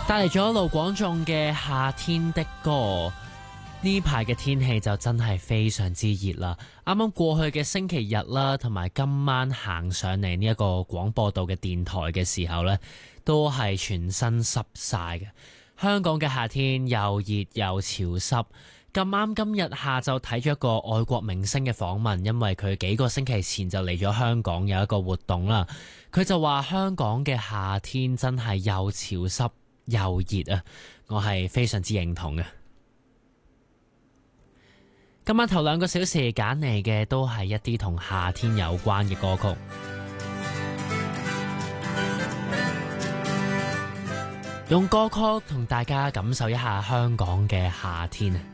帶嚟咗盧廣仲嘅夏天的歌。呢排嘅天氣就真係非常之熱啦。啱啱過去嘅星期日啦，同埋今晚行上嚟呢一個廣播道嘅電台嘅時候呢，都係全身濕晒嘅。香港嘅夏天又熱又潮濕。咁啱今日下晝睇咗一個外國明星嘅訪問，因為佢幾個星期前就嚟咗香港有一個活動啦。佢就話香港嘅夏天真係又潮濕又熱啊！我係非常之認同嘅。今晚頭2個小時揀嚟嘅都係一啲同夏天有關嘅歌曲，用歌曲同大家感受一下香港嘅夏天。